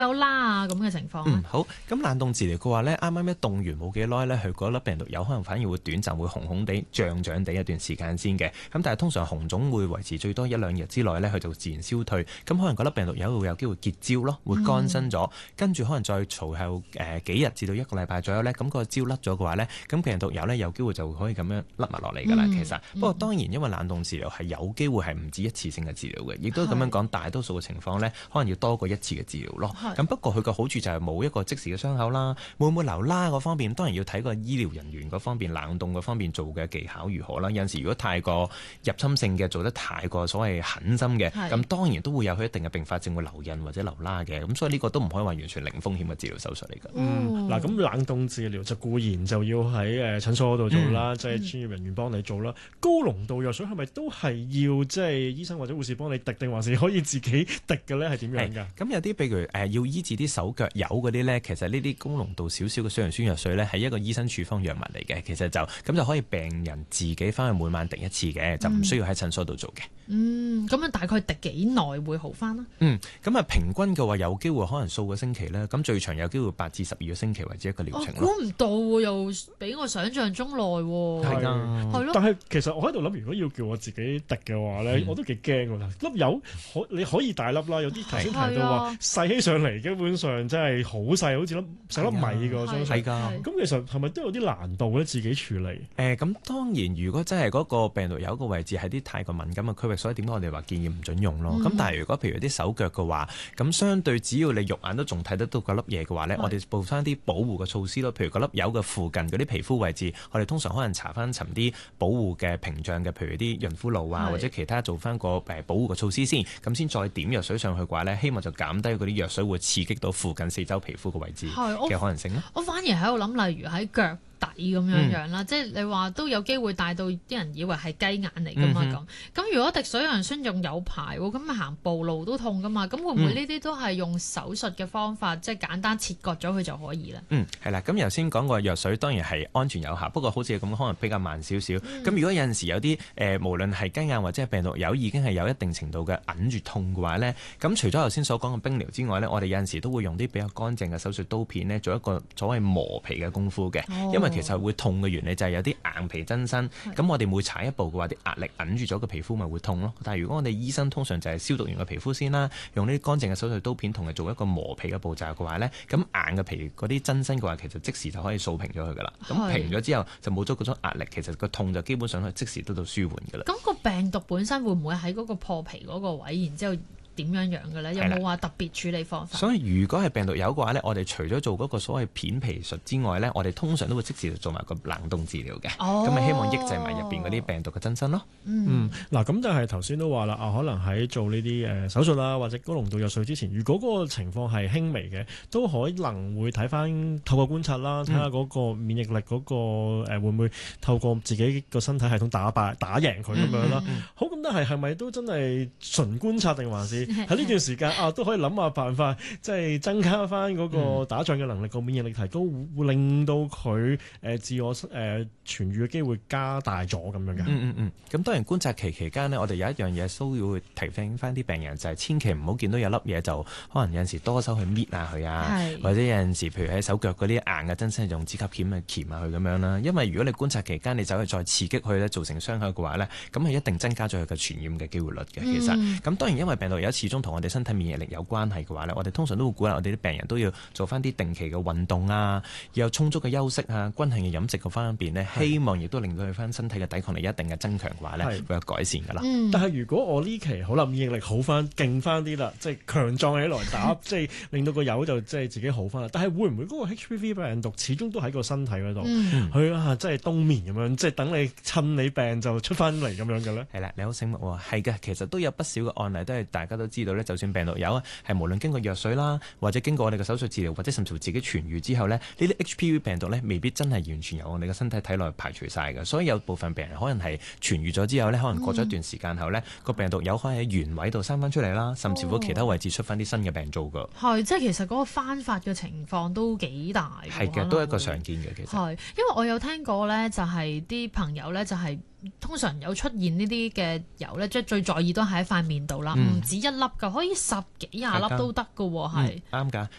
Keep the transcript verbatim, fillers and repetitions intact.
有啦啊咁嘅情況咧？ 嗯，好。咁冷凍治療嘅話咧，啱啱一凍完冇幾耐咧，佢嗰粒病毒有可能反而會短暫會紅紅地、脹脹地一段時間先嘅。咁但係通常紅腫會維持最多一兩日之內咧，佢就自然消退。咁可能嗰粒病毒有會有機會結焦咯，會乾身咗，跟住可能再隨後誒幾日至到一個禮拜左右咧，咁個焦甩咗嘅話咧，咁病毒有咧有機會就可以咁樣甩埋落嚟㗎啦。其實不過當然因為冷凍治療係有機會係唔止一次性嘅治療嘅，亦都咁樣講，大多數嘅情況咧可能要多過一次嘅治療咯。咁不過佢個好處就係冇一個即時嘅傷口啦，會唔會留啦嗰方面，當然要睇個醫療人員嗰方面冷凍嗰方面做嘅技巧如何啦。有陣時如果太過入侵性嘅，做得太過所謂狠心嘅，咁當然都會有佢一定嘅併發症會留印或者留啦嘅。咁所以呢個都唔可以話完全零風險嘅治療手術嚟㗎。 嗯，嗱咁冷凍治療就固然就要喺誒診所嗰度做啦，即係專業人員幫你做啦。高濃度藥水係咪都係要即係醫生或者護士幫你滴，定還是可以自己滴嘅咧？係點樣㗎？ 咁有啲譬如誒要醫治啲手腳有嗰啲咧，其實呢啲高濃度少少嘅水楊酸藥水咧，係一個醫生處方藥物嚟嘅。其實就咁就可以病人自己翻去每晚滴一次嘅，就唔需要喺診所度做嘅。 嗯，咁樣大概滴幾耐會好翻啦？ 嗯，咁啊平均嘅話有機會可能數個星期啦，咁最長有機會八至十二個星期為之一個療程咯。 估唔到喎，又比我想象中耐喎。 係啊， 係咯。 但係其實我喺度諗，如果要叫我自己滴嘅話咧，嗯、我都幾驚㗎啦。粒油可你可以大粒啦，有啲頭先提到話細起上嚟，基本上真係好細，好似粒成粒米㗎，相信。係㗎。咁其實係咪都有啲難度咧？自己處理？誒、 呃，咁當然，如果真係嗰個病毒有一個位置係啲太過敏感嘅區域，所以點解我哋話建議唔準用咯？咁、嗯、但係如果譬如啲手腳嘅話，咁相對只要你肉眼都仲睇得到嗰粒嘢嘅話咧，我哋做翻啲保護嘅措施咯。譬如嗰粒油嘅附近嗰啲皮膚位置，我哋通常可能搽翻層啲保護嘅屏障嘅，譬如啲潤膚露啊，或者其他做翻個誒保護嘅措施先，咁先再點藥水上去嘅話咧，希望就減低嗰啲藥水會刺激到附近四周皮膚嘅位置嘅可能性咯。 我反而喺度諗，例如喺腳底咁樣樣啦，嗯、即係你話都有機會帶到啲人以為係雞眼嚟噶嘛咁。咁、嗯、如果滴水楊酸仲有排喎，咁咪行步路都痛噶嘛。咁會唔會呢啲都係用手術嘅方法，嗯、即係簡單切割咗佢就可以咧？嗯， 係啦。咁頭先講過藥水當然係安全有效，不過好似咁可能比較慢少少。咁、嗯、如果有陣時有啲誒、呃，無論係雞眼或者係病毒疣已經係有一定程度嘅揞住痛嘅話咧，咁除咗頭先所講嘅冰療之外咧，我哋有陣時都會用啲比較乾淨嘅手術刀片咧，做一個所謂磨皮嘅功夫嘅，哦、因為其實會痛嘅原理就係有啲硬皮增生，咁我哋每踩一步嘅話，啲壓力揞住咗個皮膚咪會痛咯。但係如果我哋醫生通常就係消毒完個皮膚先啦，用呢啲乾淨嘅手術刀片同佢做一個磨皮嘅步驟嘅話呢，咁硬嘅皮嗰啲增生嘅話，其實即時就可以掃平咗佢噶啦。咁平咗之後就冇咗嗰種壓力，其實個痛就基本上係即時得到舒緩噶啦。 咁個病毒本身會唔會喺嗰個破皮嗰個位，然之後點樣樣嘅咧？有冇話特別處理方法？ 所以如果係病毒疣嘅話咧，我哋除咗做嗰個所謂片皮術之外咧，我哋通常都會即時做埋個冷凍治療嘅。哦，咁咪希望抑制埋入邊嗰啲病毒嘅增生咯。 嗯，嗱、嗯，咁但係頭先都話啦，啊，可能喺做呢啲誒手術啦，或者高濃度藥水之前，如果嗰個情況係輕微嘅，都可能會睇翻透過觀察啦，睇下嗰個免疫力嗰、那個誒、呃、會唔會透過自己個身體系統打敗打贏佢咁樣啦。嗯嗯嗯、好，咁但係係咪都真係純觀察定還是？喺呢段時間啊，都可以諗下辦法，即係增加翻嗰個打仗嘅能力，個、嗯、免疫力提高，會令到佢誒、呃、自我誒、呃、痊愈嘅機會加大咗咁樣嘅。嗯嗯嗯。咁當然觀察期期間呢，我哋有一樣嘢需要提醒翻啲病人，就係、是、千祈唔好見到有粒嘢就可能有陣時多手去搣下佢啊，或者有陣時譬如喺手腳嗰啲硬嘅真身用指甲鉗去鉗下佢咁樣啦。因為如果你觀察期間你走去再刺激佢咧，造成傷口嘅話咧，咁係一定增加咗佢嘅傳染嘅機會率嘅。其實，咁、嗯、當然因為病毒有始終同我哋身體免疫力有關係嘅話咧，我哋通常都會鼓勵我哋啲病人都要做翻啲定期嘅運動啊，要有充足嘅休息啊，均衡嘅飲食嗰方面咧，希望亦都令到佢翻身體嘅抵抗力一定嘅增強嘅話咧，會有改善噶啦。 嗯、但係如果我呢期好啦，免疫力好翻，勁翻啲啦，即係強壯起來打，即係令到個友就即係自己好翻啦。但係會唔會嗰個 H P V 病毒始終都喺個身體嗰度，佢、嗯、啊即係冬眠咁樣，即係等你趁你病就出翻嚟咁樣嘅咧？係啦， 你好醒目喎，係嘅，其實都有不少嘅案例都係大家都知道咧，就算病毒有啊，係無論經過藥水啦，或者經過我哋嘅手術治療，或者甚至乎自己痊愈之後呢，呢啲 H P V 病毒呢未必真係完全由我哋嘅身體體內排除晒嘅。所以有部分病人可能係痊愈咗之後呢，可能過咗一段時間後呢，個、嗯、病毒有可能喺原位度生翻出嚟啦，甚至乎其他位置出翻啲新嘅病灶㗎。 係、哦，即係其實嗰個翻發嘅情況都幾大。 係嘅，都係一個常見嘅其實。 係，因為我有聽過呢，就係啲朋友呢，就係通常有出現呢啲嘅疣咧，即係最在意都係喺塊面度啦，唔、 嗯、 止一粒㗎，可以十幾廿粒都得㗎喎，係啱㗎、嗯。